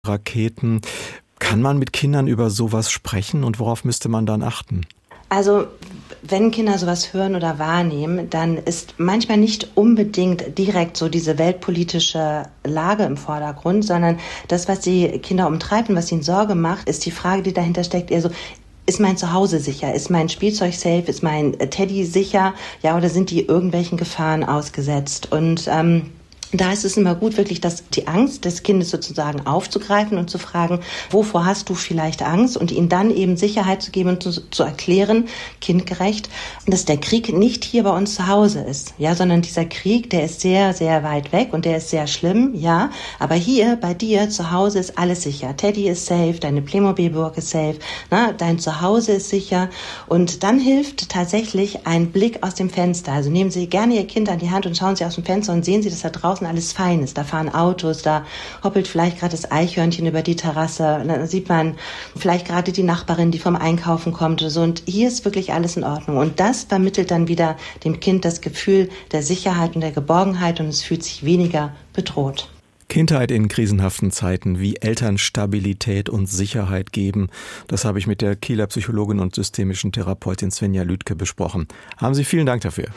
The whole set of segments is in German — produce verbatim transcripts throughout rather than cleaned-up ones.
Raketen. Kann man mit Kindern über sowas sprechen und worauf müsste man dann achten? Also wenn Kinder sowas hören oder wahrnehmen, dann ist manchmal nicht unbedingt direkt so diese weltpolitische Lage im Vordergrund, sondern das, was die Kinder umtreibt und was ihnen Sorge macht, ist die Frage, die dahinter steckt, eher so: Ist mein Zuhause sicher? Ist mein Spielzeug safe? Ist mein Teddy sicher? Ja, oder sind die irgendwelchen Gefahren ausgesetzt? Und ähm, da ist es immer gut, wirklich das, die Angst des Kindes sozusagen aufzugreifen und zu fragen, wovor hast du vielleicht Angst? Und ihnen dann eben Sicherheit zu geben und zu, zu erklären, kindgerecht, dass der Krieg nicht hier bei uns zu Hause ist, ja, sondern dieser Krieg, der ist sehr, sehr weit weg und der ist sehr schlimm, ja, aber hier bei dir zu Hause ist alles sicher. Teddy ist safe, deine Playmobil-Burg ist safe, na, dein Zuhause ist sicher. Und dann hilft tatsächlich ein Blick aus dem Fenster. Also nehmen Sie gerne Ihr Kind an die Hand und schauen Sie aus dem Fenster und sehen Sie, dass da draußen alles fein ist. Da fahren Autos, da hoppelt vielleicht gerade das Eichhörnchen über die Terrasse, da sieht man vielleicht gerade die Nachbarin, die vom Einkaufen kommt oder so. Und hier ist wirklich alles in Ordnung. Und das vermittelt dann wieder dem Kind das Gefühl der Sicherheit und der Geborgenheit und es fühlt sich weniger bedroht. Kindheit in krisenhaften Zeiten, wie Eltern Stabilität und Sicherheit geben, das habe ich mit der Kieler Psychologin und systemischen Therapeutin Svenja Lüdke besprochen. Haben Sie vielen Dank dafür.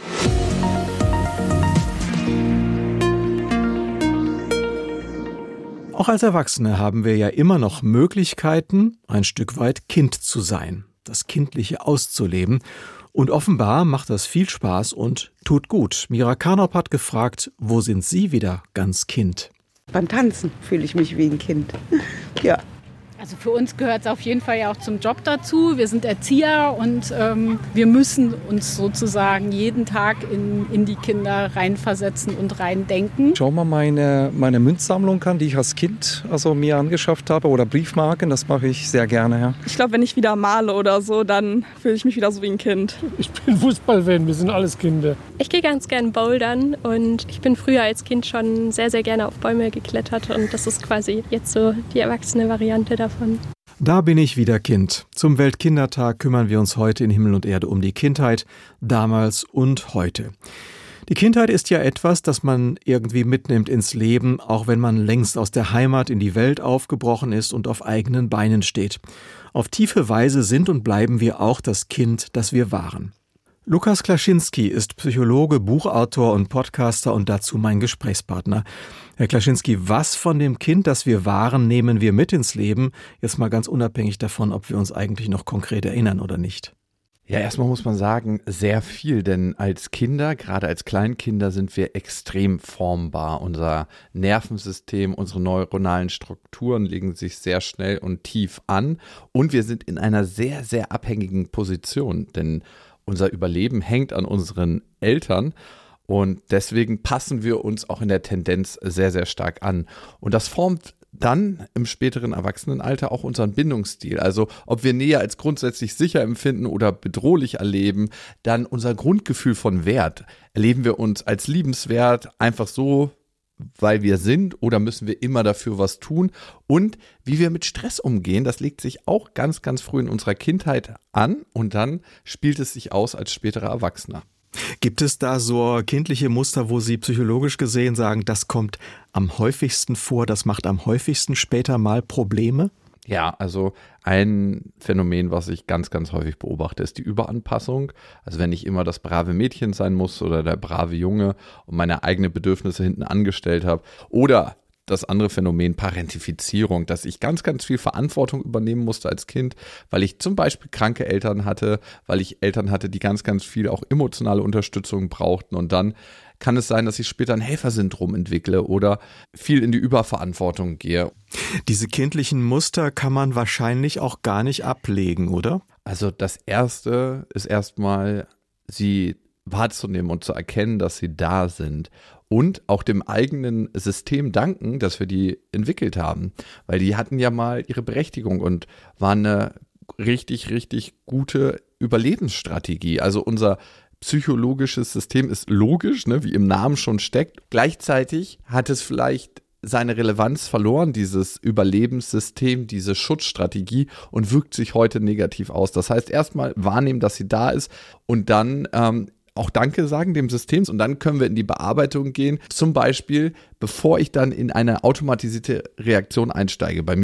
Auch als Erwachsene haben wir ja immer noch Möglichkeiten, ein Stück weit Kind zu sein, das Kindliche auszuleben. Und offenbar macht das viel Spaß und tut gut. Mira Karnop hat gefragt, wo sind Sie wieder ganz Kind? Beim Tanzen fühle ich mich wie ein Kind. Ja. Also für uns gehört es auf jeden Fall ja auch zum Job dazu. Wir sind Erzieher und ähm, wir müssen uns sozusagen jeden Tag in, in die Kinder reinversetzen und reindenken. Schau mal meine, meine Münzsammlung an, die ich als Kind also mir angeschafft habe, oder Briefmarken, das mache ich sehr gerne. Ja. Ich glaube, wenn ich wieder male oder so, dann fühle ich mich wieder so wie ein Kind. Ich bin Fußballfan, wir sind alles Kinder. Ich gehe ganz gern bouldern und ich bin früher als Kind schon sehr, sehr gerne auf Bäume geklettert und das ist quasi jetzt so die erwachsene Variante davon. Da bin ich wieder Kind. Zum Weltkindertag kümmern wir uns heute in Himmel und Erde um die Kindheit, damals und heute. Die Kindheit ist ja etwas, das man irgendwie mitnimmt ins Leben, auch wenn man längst aus der Heimat in die Welt aufgebrochen ist und auf eigenen Beinen steht. Auf tiefe Weise sind und bleiben wir auch das Kind, das wir waren. Lukas Klaschinski ist Psychologe, Buchautor und Podcaster und dazu mein Gesprächspartner. Herr Klaschinski, was von dem Kind, das wir waren, nehmen wir mit ins Leben? Jetzt mal ganz unabhängig davon, ob wir uns eigentlich noch konkret erinnern oder nicht. Ja, erstmal muss man sagen, sehr viel, denn als Kinder, gerade als Kleinkinder, sind wir extrem formbar. Unser Nervensystem, unsere neuronalen Strukturen legen sich sehr schnell und tief an und wir sind in einer sehr, sehr abhängigen Position, denn unser Überleben hängt an unseren Eltern und deswegen passen wir uns auch in der Tendenz sehr, sehr stark an. Und das formt dann im späteren Erwachsenenalter auch unseren Bindungsstil. Also ob wir näher als grundsätzlich sicher empfinden oder bedrohlich erleben, dann unser Grundgefühl von Wert. Erleben wir uns als liebenswert, einfach so, weil wir sind, oder müssen wir immer dafür was tun? Und wie wir mit Stress umgehen, das legt sich auch ganz, ganz früh in unserer Kindheit an und dann spielt es sich aus als späterer Erwachsener. Gibt es da so kindliche Muster, wo Sie psychologisch gesehen sagen, das kommt am häufigsten vor, das macht am häufigsten später mal Probleme? Ja, also ein Phänomen, was ich ganz, ganz häufig beobachte, ist die Überanpassung. Also wenn ich immer das brave Mädchen sein muss oder der brave Junge und meine eigenen Bedürfnisse hinten angestellt habe. Oder das andere Phänomen Parentifizierung, dass ich ganz, ganz viel Verantwortung übernehmen musste als Kind, weil ich zum Beispiel kranke Eltern hatte, weil ich Eltern hatte, die ganz, ganz viel auch emotionale Unterstützung brauchten und dann kann es sein, dass ich später ein Helfersyndrom entwickle oder viel in die Überverantwortung gehe. Diese kindlichen Muster kann man wahrscheinlich auch gar nicht ablegen, oder? Also das Erste ist erstmal, sie wahrzunehmen und zu erkennen, dass sie da sind. Und auch dem eigenen System danken, dass wir die entwickelt haben. Weil die hatten ja mal ihre Berechtigung und waren eine richtig, richtig gute Überlebensstrategie. Also unser psychologisches System ist logisch, ne, wie im Namen schon steckt. Gleichzeitig hat es vielleicht seine Relevanz verloren, dieses Überlebenssystem, diese Schutzstrategie und wirkt sich heute negativ aus. Das heißt, erstmal wahrnehmen, dass sie da ist und dann ähm, auch Danke sagen dem System und dann können wir in die Bearbeitung gehen. Zum Beispiel, bevor ich dann in eine automatisierte Reaktion einsteige. Bei